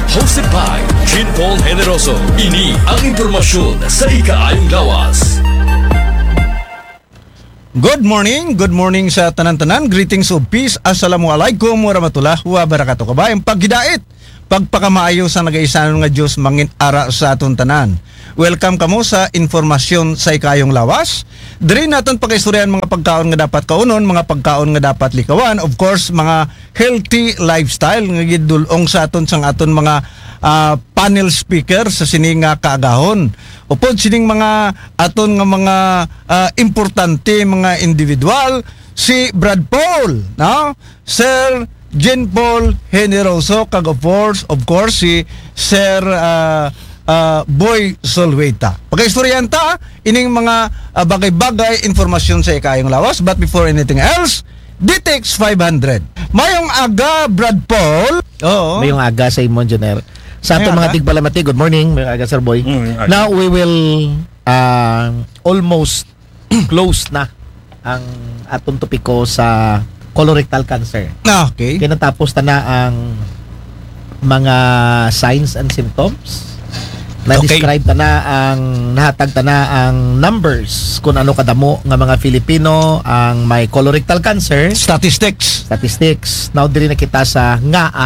Hosted by Jean Paul Generoso. Ini ang impormasyon sa ikaayong lawas. Good morning sa tanan-tanan. Greetings of peace. Assalamualaikum warahmatullahi wabarakatuh. Kabayang paghidait, pagpakamaayo sa nagaisanon nga Diyos mangin ara sa aton tanan. Welcome kamo sa informasyon sa ikayong lawas. Diri naton pag-istoryahan mga pagkaon nga dapat kaunon, mga pagkaon nga dapat likawan. Of course, mga healthy lifestyle nga gidulong sa aton sang aton mga panel speaker sa sining nga kaagahon. Upod sining mga aton nga mga importante mga individual, si Brad Paul, no? Sir Jean Paul Generoso, kag of course si Sir Boy Solweta. Pagkaistoryan ta ining mga bagay-bagay informasyon sa ikayong lawas. But before anything else, DTX 500. Mayong aga, Brad Paul. Oo. Mayong aga sa imong Engineer. Sa ato mga tigpalamati, good morning. Mayong aga, Sir Boy. Now we will almost close na ang atong topiko sa colorectal cancer. Okay. Kinatapos na ang mga signs and symptoms. Na-describe nahatag ang numbers kung ano kadamo nga mga Filipino ang may colorectal cancer. Statistics. Now diri na kita sa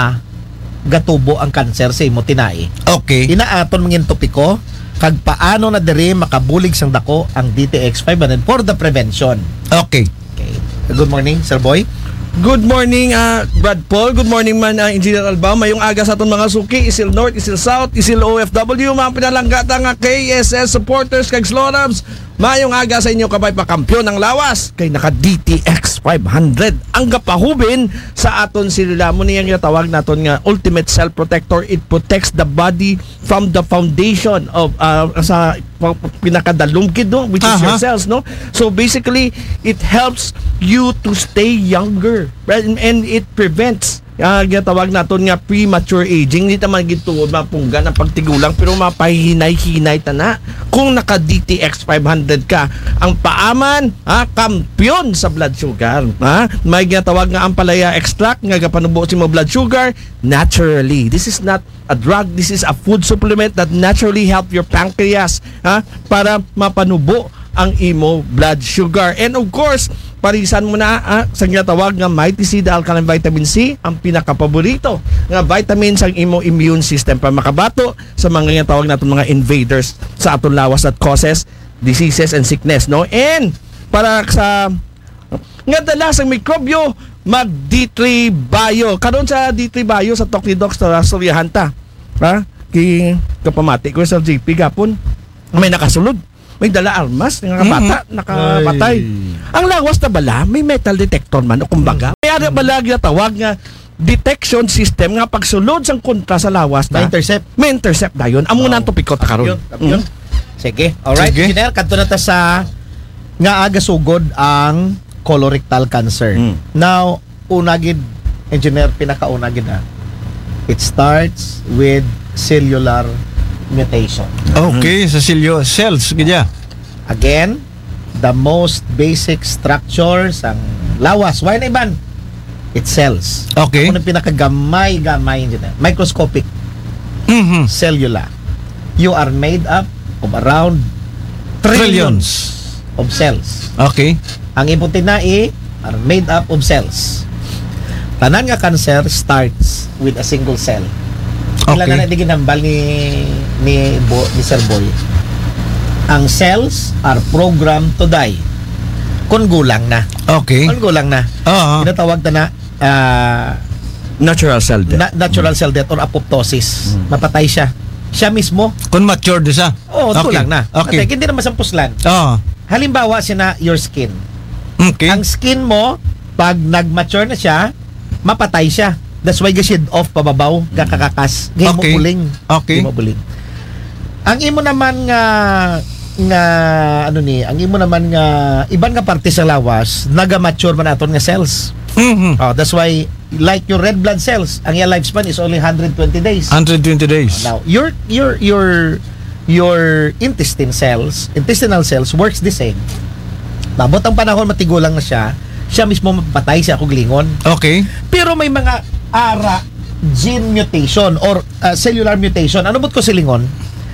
gatubo ang cancer sa imo tinai. Okay. Inaaton mangin topiko kag paano na diri makabulig sang dako ang DTX 500 for the prevention. Okay. Good morning, Sir Boy. Good morning, Brad Paul. Good morning man, Engineer Alba. Mayong aga sa atong mga suki, Isil North, Isil South, Isil OFW, mga pinalanggata nga KSS supporters kag Slorabs. Mayong aga sa inyo kabay pa kampiyon ng lawas kay naka DTX 500 ang gapahubin sa aton sila mo niyang tawag naton nga ultimate cell protector. It protects the body from the foundation of sa pinakadalungkid, no, which is your cells, no. So basically it helps you to stay younger, right? And it prevents ginatawag naton nga premature aging. Hindi naman gituod mapungga ng pagtigulang pero mapahinay-hinay tana kung naka DTX 500 ka. Ang paaman kampiyon sa blood sugar, may ginatawag nga ampalaya extract nga gapanubo si mo blood sugar naturally. This is not a drug, this is a food supplement that naturally help your pancreas para mapanubo ang imo blood sugar. And of course, parisan mo na sa ginatawag nga Mighty C, the alkaline vitamin C, ang pinakapaborito nga vitamin sa imo immune system para makabato sa mga ginatawag natin mga invaders sa aton lawas that causes diseases and sickness, no. And para sa nga dala sa mikrobyo, mag D3 Bio. Karon sa D3 Bio sa Talk ni Doc sa Suryahanta, ki kapamati ko sa GP gapon may nakasulod, may dala armas nga bata nakapatay. Ang lawas na bala may metal detector man o kumbaga may ara bala ginatawag nga detection system nga pagsulod sang kontra sa lawas na may intercept dayon amo na topiko ta karon. Sige, alright. Engineer, kadto na ta sa nga aga sugod ang colorectal cancer. Now unagid, Engineer, pinakauna gid it starts with cellular mutation. Okay, sa cells gidya. Again, the most basic structure sang lawas. Why na iban? It's cells. Okay. Ako na pinakagamay Engineer. Microscopic. Cellular. You are made up of around trillions of cells. Okay. Ang imong tinai are made up of cells. Tanan nga cancer starts with a single cell. Okay. Ilan na ginambal ni Sir Boy. Ang cells are programmed to die. Kung gulang na. Okay. Kung gulang na. Tinatawag na Natural cell death. Natural cell death or apoptosis. Mapatay siya. Siya mismo. Kung matured siya. Gulang na. Okay. Hindi na masampuslan. Halimbawa na your skin. Okay. Ang skin mo, pag nag-mature na siya, mapatay siya. That's why ga-shed off pababaw, kakakakas. Gay mo buling. Okay. Gay mo buling. Ang imo naman ang imo naman nga iban nga parte sa lawas, naga-mature man aton nga cells. That's why like your red blood cells, ang your lifespan is only 120 days. 120 days. Now, your intestinal cells works the same. Babot ang panahon matigulang na siya mismo mapatay siya kung lingon. Okay. Pero may mga ara gene mutation or cellular mutation. Ano bot ko silingon?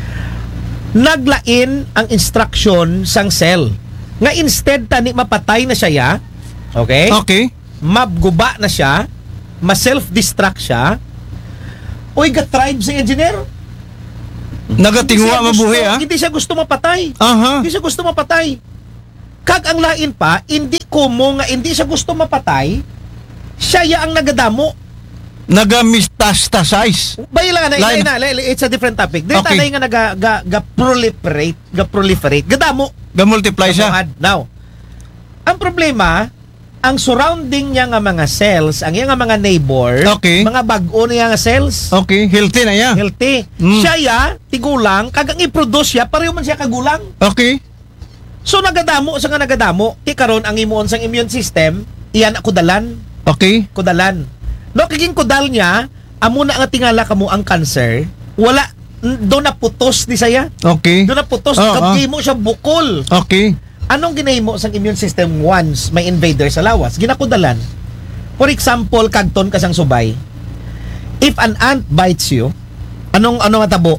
Naglain ang instruction sang cell. Nga instead tani mapatay na siya, okay? Okay. Mabguba na siya, ma-self-destruct siya, uy, ga-thrive si engineer. Nagatingwa mabuhi, ah. Hindi siya gusto mapatay. Aha. Hindi siya gusto mapatay. Kag ang lain pa, hindi kumo nga hindi siya gusto mapatay, siya ya ang nagadamo. Naga-metastasize. Bayla na, Lain. it's a different topic. Dito Okay. na nga ga-proliferate, gadamo. Ga-multiply siya. Now, ang problema, ang surrounding niya nga mga cells, ang iya nga mga neighbor, Okay. mga bag-o niya nga cells, Okay, healthy na yan. healthy. Mm. Siya ya, tigulang, kagang i-produce siya, pareho man siya kagulang. Okay. So nagadamo sa nga nagadamo, ti karon ang imuon sang immune system, iyan kudalan, Okay. kudalan. No kaging kudal niya, amo na nga tingala kamo ang cancer, wala do na putos ni saya. Okay. Do na putos, Oo. kapgi mo siya bukol. Okay. Anong ginahimo sang immune system once may invader sa lawas? Ginakudalan. For example, kagton kasang subay. If an ant bites you, anong nga tabo?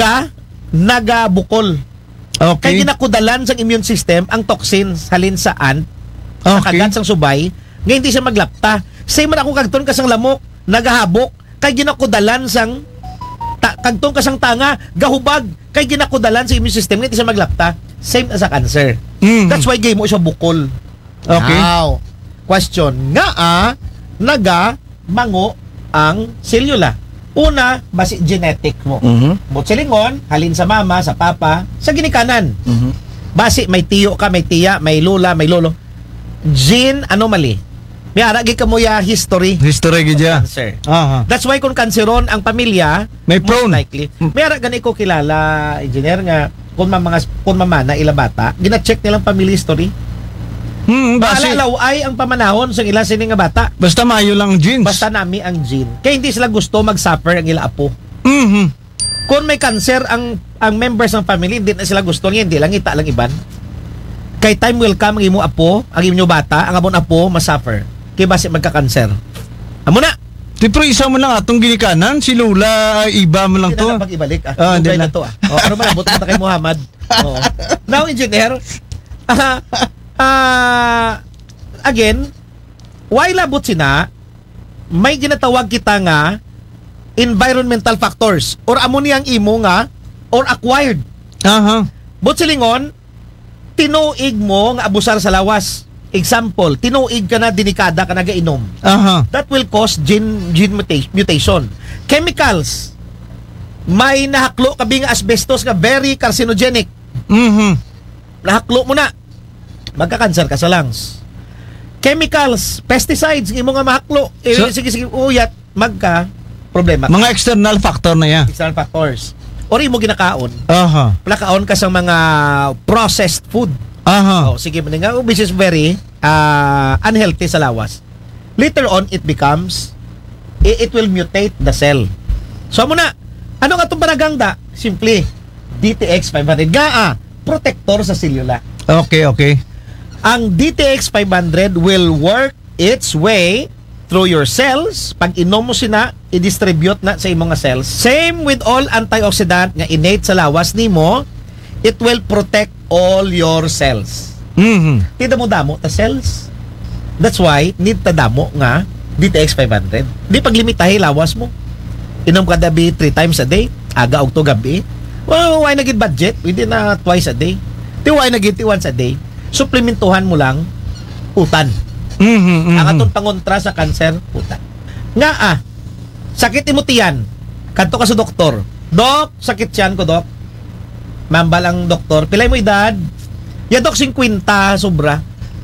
Naga bukol. Kaya Okay. ginakudalan sang immune system ang toxins halin sa ant, sa Okay. kagat sang subay, nga hindi siya maglapta. Same man ako kagton kasang lamok, nagahabok, kay ginakudalan sang kagton kasang tanga, gahubag, kay ginakudalan sa immune system, nga hindi siya maglapta. Same as sa cancer. Mhm. That's why game mo siya bukol. Okay. Now, question, nga naga mango ang selula. Una, basi genetic mo. Mhm. Silingon, halin sa mama, sa papa, sa ginikanan. Mhm. Basi may tiyo ka, may tiya, may lula, may lolo. Gene anomaly. May aragi ka mo ya history History gid ya. cancer. Aha. That's why kung kanseron ang pamilya, May most prone. likely. May ara gani ko kilala, engineer nga, kung mamana ila bata, gina-check nilang family history. Basi. Baala ay ang pamanahon sa ila sini nga bata. Basta mayo lang genes. Basta nami ang gene. Kaya hindi sila gusto mag-suffer ang ila apo. Mhm. Kung may cancer ang members ng family, hindi na sila gusto niya, hindi lang ita lang iban. Kay time will come ang imo apo, ang imo bata, ang abon apo masuffer. Kaya basi magka-cancer. Amo na. Di pero isa mo lang atong ginikanan, si Lula, iba mo lang Hindi to. na pag-ibalik. Hindi Dugay na. na to. Ano man abot na kay Muhammad. Oo. Now, engineer, again, why labot sina, may ginatawag kita nga environmental factors or amo niyang imo nga or acquired. Aha. But silingon, tinuig mo nga abusar sa lawas. Example, tinuig ka na dinikada ka nagainom. Aha. That will cause gene mutation. Chemicals. May nahaklo kabi nga asbestos nga very carcinogenic. Mhm. Nahaklo mo na. Magka-cancer ka sa lungs. Chemicals, pesticides, imo nga mahaklo. Sige, uyat, magka problema. Mga external factor na yan. External factors. Or imo ginakaon. Aha. Plakaon ka sa mga processed food. Aha. Oh, sige man nga, which is very unhealthy sa lawas. Later on, it becomes, it will mutate the cell. So, mo na, ano nga itong paragangda? Simply, DTX 500. Protector sa selula. Okay, okay. Ang DTX 500 will work its way through your cells. Pag inom mo sina, i-distribute na sa imong nga cells. Same with all antioxidant nga innate sa lawas nimo, it will protect all your cells. Mhm. Tida mo damo ta cells. That's why need ta damo nga DTX 500. Di paglimitahi lawas mo. Inom ka dabi 3 times a day, aga og to gabi. Well, why na gid budget? Pwede na twice a day. Di why na gid once a day. Suplementuhan mo lang utan. Mhm. Ang atong pangontra sa cancer, utan. Nga sakit imo tiyan. Kadto ka sa doktor. Dok, sakit tiyan ko, dok. Mambal ang doktor, pilay mo edad? Ya dok 50 sobra.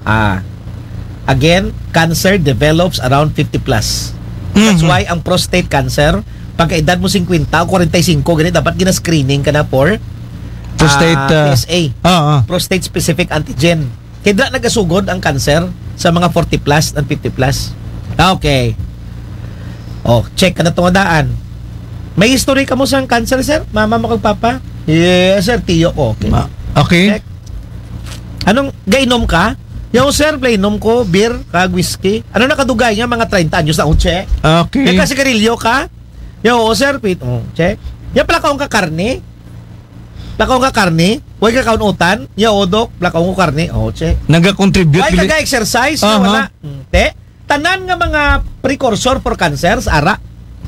Again, cancer develops around 50 plus. That's Mhm. why ang prostate cancer, pagka edad mo 50 o 45, ganito dapat gina-screening ka na for Prostate, PSA, prostate specific antigen. Kaya nagasugod ang cancer sa mga 40 plus and 50 plus. Okay. Oh, check ka na itong daan. May history ka mo sa cancer, sir? Mama mo kag papa? Yes, sir. Tiyo ko. Okay. Okay. Check. Anong, gainom ka? Yung sir, plainom ko, beer, kag whiskey. Ano nakadugay niya? Mga 30 anyos na unche. Okay. May kasigarilyo ka? Yo, sir, pit. Check. Ya plakaon ka karne. Plakaon ka karne. Huwag ka kaunutan. Ya, dok. Plakaon ko karne. Check. Naga-contribute. Huwag ka exercise. Aha. Wala. Te. Tanan nga mga precursor for cancers, ara.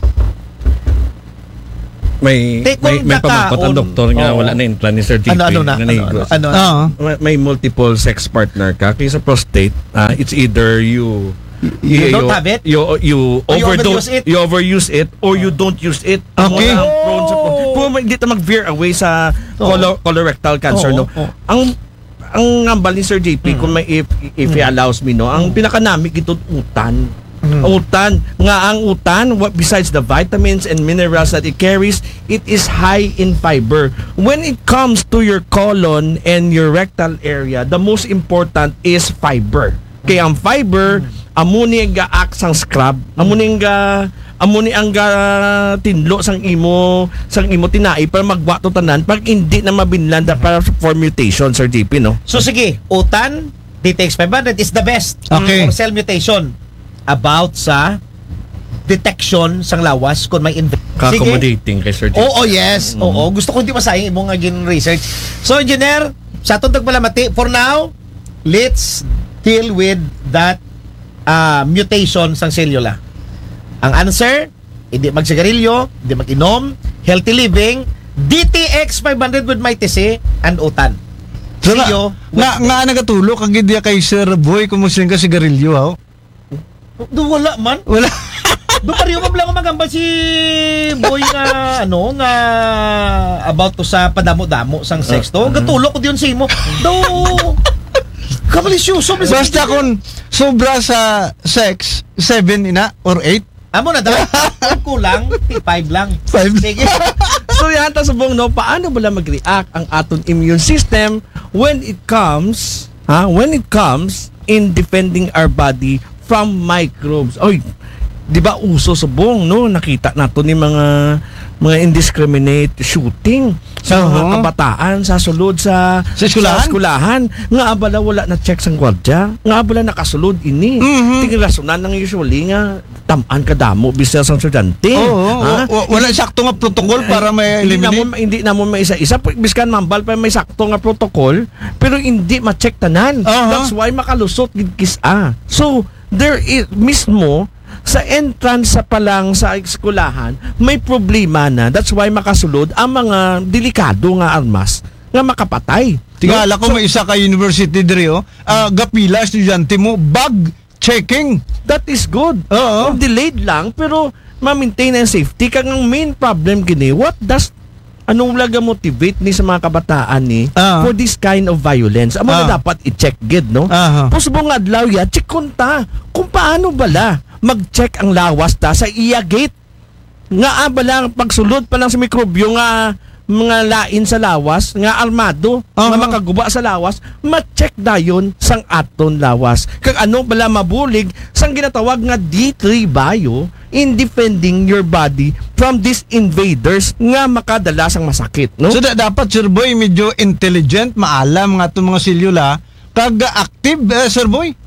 May Kung pamangkot ang nakaon- doktor nga Oo. wala na implant ni Sir JP. Ano na? Nanahigos. Oo. May multiple sex partner ka. Kaya sa prostate, it's either you don't have it? You Or you overdose overuse it? you overuse it or you don't use it. Okay. Ang prone sa kung hindi ta mag-veer away sa colorectal cancer, Oo, no. oo. Ang ngambal ni Sir JP kung may if he allows me, no, ang pinakanami gito utan. Utan nga ang utan, besides the vitamins and minerals that it carries, it is high in fiber. When it comes to your colon and your rectal area, the most important is fiber. Kaya ang fiber, amuni nga sang scrub, amuni ang tinlo sang imo tinai para magwa to tanan pag hindi na mabinlanda para for mutation, Sir JP, no. So sige, utan, DTX 500 is the best Okay. for cell mutation. About sa detection sang lawas kung may Accommodating kay Sir JP. Oo, yes. Oo, gusto ko hindi masayang imong nga research. So, engineer, sa atong tagpalamati, for now, let's deal with that mutation sang cellula. Ang answer, hindi magsigarilyo, hindi mag-inom, healthy living, DTX 500 with MyTC, and utan. So, See you. nga nagatulo kag hindi kay Sir Boy kumusta ka sigarilyo ha? Wala man. Wala. Do pariyo ka lang magambal si boy nga nga about to sa padamo-damo sang sex to. Gatulok ko diyon sa imo. Do kabalisyoso. Basta kung sobra sa sex, 7 ina or 8. Amo na daw. Kulang, 5 lang. 5. Sige. So yan ta subong, no, paano ba mag-react ang aton immune system when it comes in defending our body from microbes. Oy, di ba uso subong, no? Nakita nato ni mga indiscriminate shooting sa mga kabataan sa sulod sa eskulahan. Nga abala wala na check sang gwardiya. Nga abala nakasulod ini. Tinglasonan nang usually nga tamaan kadamo bisel sang estudyante. Wala sakto nga protocol para may eliminate. Hindi na mo may isa-isa biskan mambal pa may sakto nga protocol pero hindi ma-check tanan. That's why makalusot gid kisa. So there is mismo sa entrance sa palang sa eskulahan may problema na. That's why makasulod ang mga delikado nga armas nga makapatay. Tingala ko may isa ka university diri gapila estudyante mo bag checking. That is good. Oo. Delayed lang pero ma-maintain ang safety. Kang ang main problem gini, anong laga motivate ni sa mga kabataan ni for this kind of violence? Amo na dapat i-check gid, no? Pusbong adlaw ya, check kunta kung paano bala mag-check ang lawas ta sa iya gate. Nga bala pagsulod pa lang sa mikrobyo nga mga lain sa lawas, nga armado, nga makaguba sa lawas, ma-check dayon sang aton lawas. Kag ano bala mabulig sang ginatawag nga D3 bio in defending your body from these invaders nga makadala sang masakit, no? So dapat Sir Boy medyo intelligent, maalam nga itong mga selula kag active Sir Boy.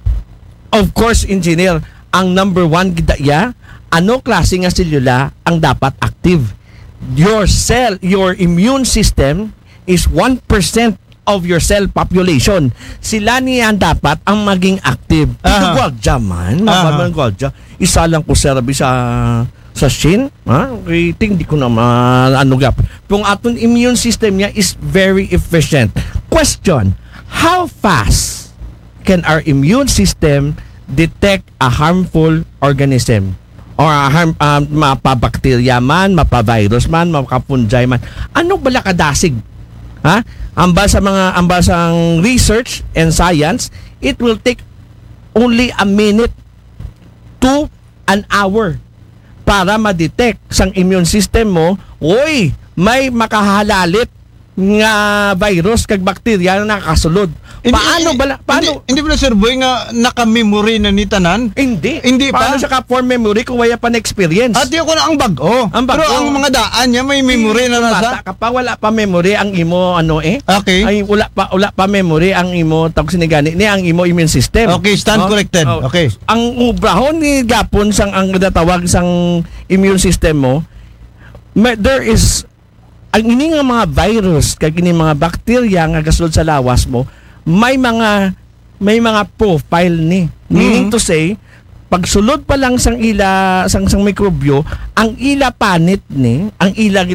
Of course, engineer, ang number one gidaya, ano klase nga selula ang dapat active? Your immune system is 1% of your cell population. Sila niyan dapat ang maging active. Ito gwadya man, mabaman gwadya. Isa lang ko serabi sa shin, rating di ko naman gap. Kung aton immune system niya is very efficient. Question, how fast can our immune system detect a harmful organism? Or mapabakterya man, mapavirus man, mapapunjay man. Ano bala kadasig? Ambal sang research and science, it will take only a minute to an hour para ma-detect sang immune system mo, may makahalalit nga virus kag bakterya na nakasulod. Paano? Hindi ba Sir Boy nga naka-memory na ni tanan? Hindi pa. Paano siya ka-form memory kung wala pa na experience? At yun ko na ang bago. Ang bago. Pero ang mga daan niya may memory na nasa. Bata ka pa, wala pa memory ang imo Okay. Ay wala pa memory ang imo tawag sinigani ni ang imo immune system. Okay, stand corrected. Okay. Ang ubrahon ni gapon sang ang natawag sang immune system mo, there is ang ini nga mga virus kag ini mga bakterya nga gasulod sa lawas mo, may mga profile ni. Meaning to say, pagsulod pa lang sang sang mikrobyo, ang ila panit ni, ang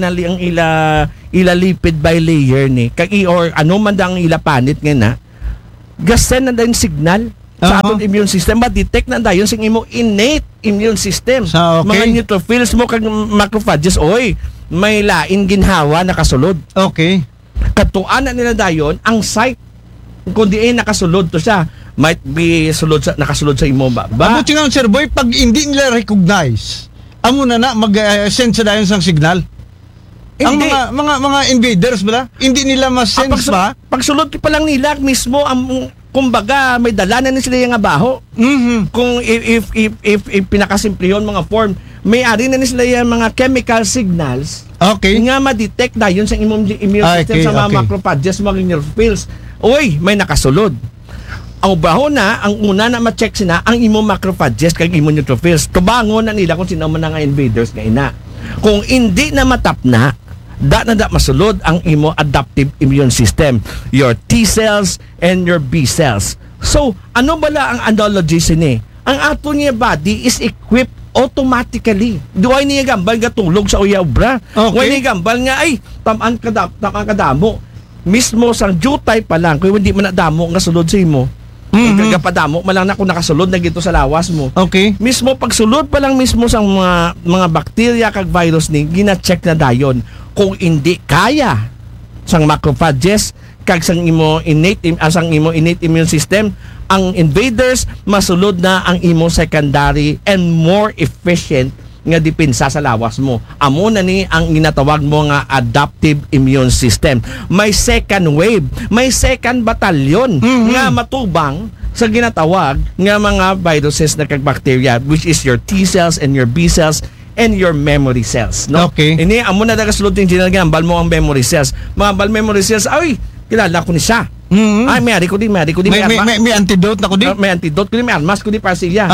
ila lipid by layer ni, kag or ano man ang ila panit nga na, gasen na din signal sa atong immune system, ma-detect na dayon sing imo innate immune system. So, okay. Mga neutrophils mo kag macrophages, oy, may lain ginhawa nakasulod. Okay. Katuan na nila dayon ang site kung di nakasulod to siya, might be nakasulod sa imo ba? Abuti nga Sir Boy, pag hindi nila recognize, amo na mag-send sa dayon sang signal. Ang Hindi. mga invaders ba? Hindi nila ma-sense ba? Pagsulod pa lang nila mismo ang kumbaga may dala na sila yung abaho. Mhm. Kung if pinakasimple yun mga form, may ari na sila yung mga chemical signals. Okay. Nga ma-detect na yun sa immune system Okay, sa mga okay. macrophages, mga neutrophils. Uy, may nakasulod. Ang baho na, ang una na ma-check sina ang immune macrophages kag immune neutrophils. Tubangon na nila kung sino man nga invaders nga ina. Kung hindi na matap na masulod ang imo adaptive immune system, your T cells and your B cells. So, ano bala ang analogy sini? Ang ato niya body is equipped automatically. Duay niya gambal nga tulog sa uyabra. Okay. Duay niya gambal nga ay tamaan kadamo. Mismo sang jutay pa lang kung hindi man nadamo nga sulod sa imo. Kagapadamo malang na kung nakasulod na gito sa lawas mo. Okay. Mismo pagsulod pa lang mismo sa mga bakterya kag virus ni gina-check na dayon kung hindi kaya sang macrophages kag sang imo innate immune system, ang invaders masulod na ang imo secondary and more efficient nga depensa sa lawas mo. Amo na ni ang ginatawag mo nga adaptive immune system. May second wave, may second batalyon nga matubang sa ginatawag nga mga viruses na kag bacteria, which is your T cells and your B cells and your memory cells, no? Okay. Ini amo na nagasulod yung ginagawa bal mo ang memory cells. Mga bal memory cells, ay kilala ko ni siya. Ay may ko di May antidote na ko di. may antidote ko di, may armas ko di para siya.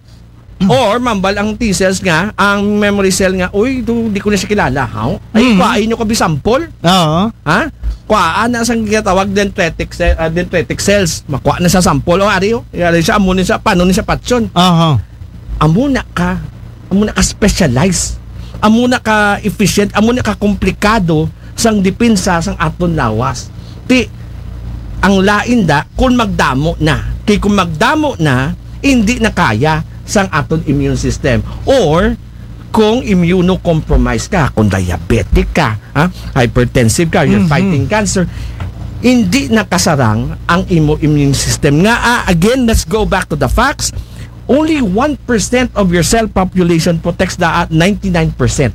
Or mambal ang T cells nga, ang memory cell nga, uy, di ko na siya kilala. Ay, kuhain nyo kabi sample. Oo. Ha? Kuhaan na sang ginatawag dendritic cells. Makuha na sa sample. O, ari siya, amo na siya, paano na siya patsyon. Amo na ka specialize. Amo na ka efficient, amo na ka komplikado sang depensa sang aton lawas. Ang lain kung magdamo na. Kung magdamo na, hindi na kaya sang aton immune system, or kung immunocompromised ka, kung diabetic ka, hypertensive ka, you're fighting cancer, hindi nakasarang ang immune system nga. Again, let's go back to the facts. Only 1% of your cell population protects the 99%.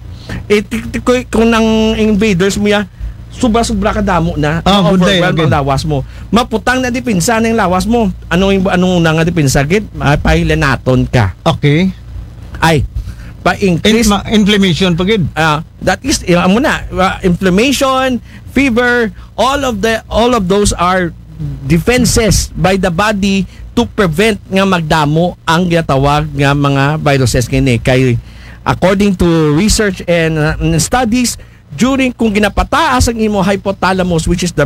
Kung nang invaders mo ya, sobra-sobra ka damo na, overwhelm ang lawas mo. Maputang na depensa ng lawas mo. Anong una nga depensa? Pahilanaton ka. Okay. Ay, pa-increase inflammation pagid. That is inflammation, fever, all of those are defenses by the body to prevent nga magdamo ang ginatawag nga mga viruses kini. Kay according to research and studies, during kung ginapataas ang imo hypothalamus, which is the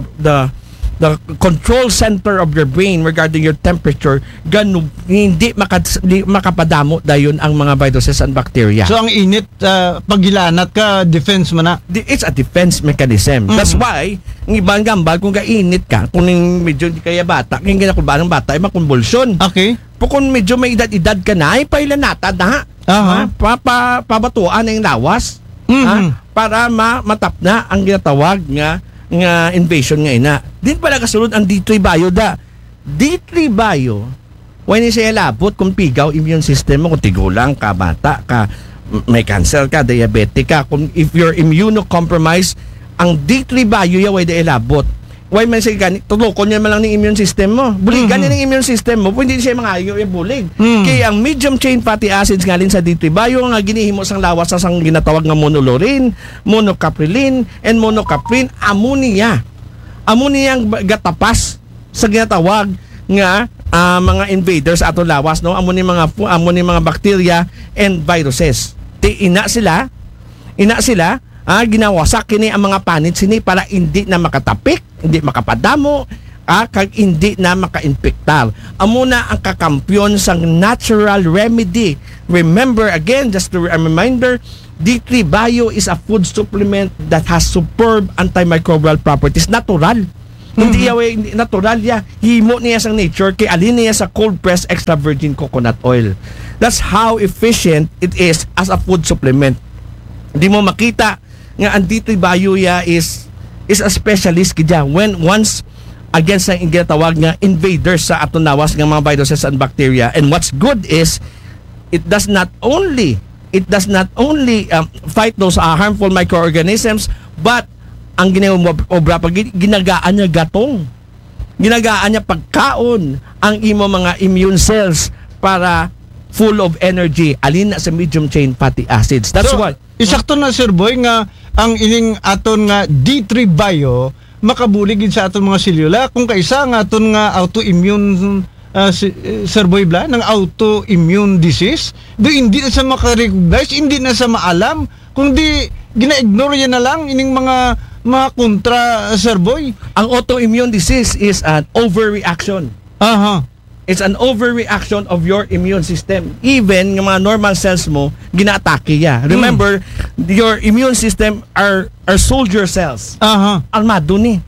control center of your brain regarding your temperature, hindi makapadamo dayon ang mga viruses and bacteria. So ang init, paggilanat ka, defense mo na. It's a defense mechanism. That's why ng ibang gambal kung kainit ka, kung medyo hindi kaya bata, kung ginakulba ng bata ay makonvulsyon. Okay. Kung medyo may edad ka na, ay pailanata na. Pabatuan na yung lawas. Para matap na ang ginatawag nga invasion nga ina. Din pala kasulod ang D3 Bio D3 Bio, when siya labot kung pigaw immune system mo, kung tigulang ka, bata ka, may cancer ka, diabetic ka, kung if you're immunocompromised, ang D3 Bio ya way da ilabot. Why man say gani tulokon niya man lang ng immune system mo. Buligan niya ng immune system mo, pwede siya mangayo yung bulig. Kaya ang medium chain fatty acids ngalin sa D3 Bio nga ginihimo sang lawas sa sang ginatawag nga monolaurin, monocaprilin, and monocaprin ammonia. Ammonia ang gatapas sa ginatawag nga mga invaders ato lawas, no? Ammonia mga bacteria and viruses. Ina sila ginawasak kini ang mga panit sini para hindi na makatapik, hindi makapadamo, kag hindi na maka-infektar. Amuna ang kakampyon sang natural remedy. Remember again, just a reminder, D3 Bio is a food supplement that has superb antimicrobial properties. Natural. Hindi natural ya. Himo niya sa nature kay alin niya sa cold pressed extra virgin coconut oil. That's how efficient it is as a food supplement. Hindi mo makita nga ang D3 Bio ya is a specialist kidya when once against ang ginatawag nga invaders sa aton nawas nga mga viruses and bacteria. And what's good is it does not only fight those harmful microorganisms, but ang ginagawa pag ginagaan niya gatong, ginagaan niya pagkaon ang imo mga immune cells para full of energy alin na sa medium chain fatty acids. That's why isakto na Sir Boy nga ang ining aton nga D3 Bio makabulig sa aton mga selula kung kaisa nga aton nga autoimmune Sir Boy Bla ng autoimmune disease do hindi na sa makarecognize, hindi na sa maalam, kundi gina-ignore yan na lang ining mga kontra Sir Boy. Ang autoimmune disease is an overreaction. It's an overreaction of your immune system. Even ng mga normal cells mo, gina-atake ya. Remember, your immune system are soldier cells. Armado ni.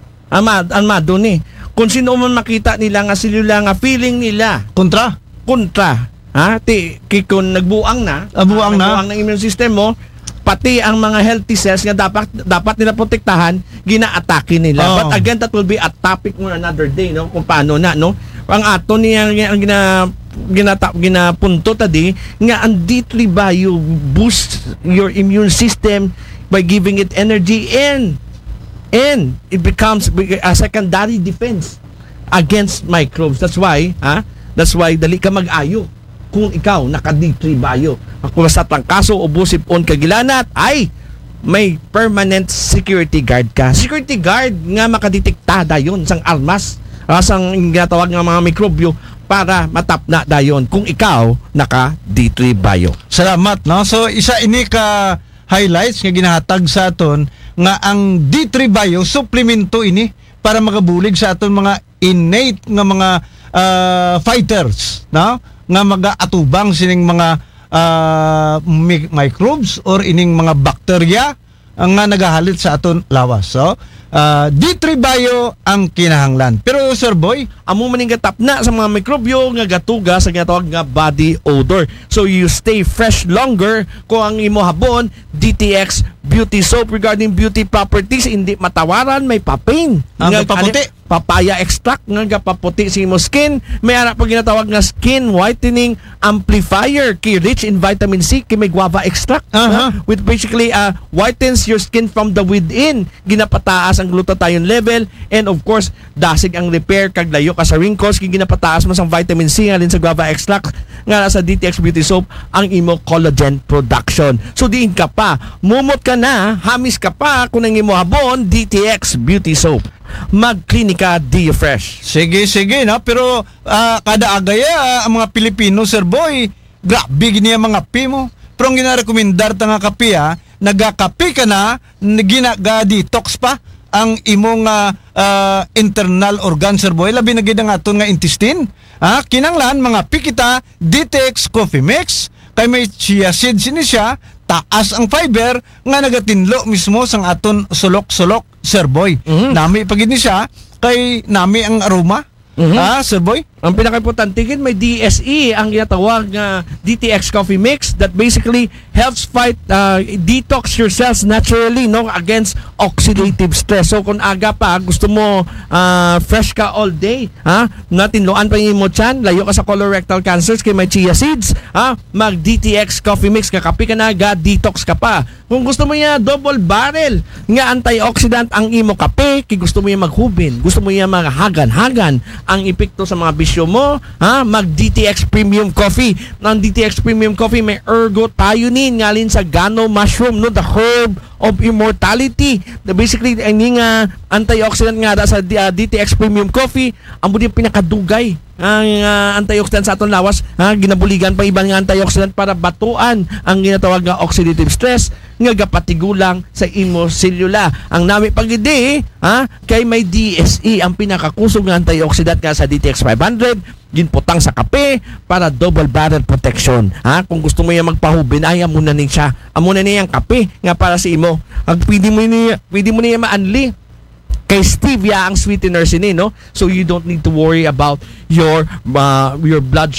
Kung sino man makita nila nga selula nga feeling nila Kontra. Kung nagbuang na, Buang na. ng immune system mo, pati ang mga healthy cells nga dapat nila protektahan, gina-atake nila. But again, that will be a topic mo another day, no? Kung paano na, no? Ang ato niya ang ginapunto tadi nga ang D3 Bio boosts your immune system by giving it energy and it becomes a secondary defense against microbes. That's why dali ka mag-ayo kung ikaw naka D3 Bio. Kung sa trangkaso o busip-on kagilanat ay may permanent security guard ka. Security guard nga makadetekta dayon sang armas, sang ginatawag nga mga mikrobyo para matapna dayon kung ikaw naka D3 Bio. Salamat, no? So isa ini ka highlights nga ginahatag sa aton nga ang D3 Bio suplemento ini para makabulig sa aton mga innate nga mga fighters, no? Nga mag-atubang sining mga microbes or ining mga bakterya nga nagahalit sa aton lawas. So D3 Bio ang kinahanglan. Pero Sir Boy, amo maning gatapna sa mga mikrobyo nga gatuga sa ginatawag nga body odor. So you stay fresh longer kung ang imo habon DTX Beauty Soap. Regarding beauty properties, hindi matawaran, may papain. Ang paputi. Papaya extract nga gapaputi sa imo skin. May ara pa ginatawag nga skin whitening amplifier kay rich in vitamin C kay may guava extract, which basically whitens your skin from the within. Ginapataas ang glutathione level, and of course dasig ang repair kag layo ka sa wrinkles kay ginapataas mo sang vitamin C nga sa guava extract nga sa DTX Beauty Soap ang imo collagen production. So diin ka pa, mumot ka na, hamis ka pa kung ang imo habon DTX Beauty Soap. Magklinika D-Fresh. Sige, no? Pero kada agaya ang mga Pilipino, Sir Boy, grabe gini ang mga kape mo. Pero ang ginarekomendar ta nga kape, nagakape ka na, ginaga-detox pa ang imong internal organ, Sir Boy. Labi na gid nga aton nga intestine. Kinanglan mga pikita DTX Coffee Mix kay may chia seeds ni siya, taas ang fiber nga nagatinlo mismo sang aton sulok-sulok, Sir Boy. Nami pagid ni siya kay nami ang aroma. Sir Boy. ang pinaka-importante kin may DSE ang ginatawag nga DTX Coffee Mix that basically helps fight detox your cells naturally no against oxidative stress. So kung aga pa gusto mo fresh ka all day, natinloan pa mo chan, layo ka sa colorectal cancers kay may chia seeds, mag DTX Coffee Mix kakapi ka na aga, detox ka pa. Kung gusto mo ya double barrel nga antioxidant ang imo kape, kay gusto mo ya maghubin, gusto mo ya maghagan-hagan ang epekto sa mga bisyo mo, mag DTX Premium Coffee. Ang DTX Premium Coffee may ergothioneine ngalin sa gano mushroom no, the herb of immortality. Basically ini nga antioxidant nga sa DTX Premium Coffee ang budi pinakadugay ang antioxidant sa aton lawas, ginabuligan pa ibang nga antioxidant para batuan ang ginatawag nga oxidative stress nga gapatigulang sa imo selula. Ang nami pagidi kay may DSE ang pinakakusog nga antioxidant nga sa DTX 500 ginputang sa kape para double barrel protection. Kung gusto mo yang magpahubin, ay amo na ning siya. Amo na niyang kape nga para sa imo. Pwede mo niya maanli kay stevia ang sweetener sini no, so you don't need to worry about your blood